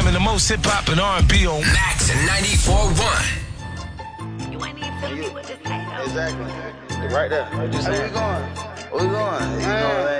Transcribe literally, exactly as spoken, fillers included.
Playing the most hip hop and R and B on Max and ninety-four point one. You ain't even feeling me with this thing. Exactly. Right there. Where we going? Where we going? You know what I mean?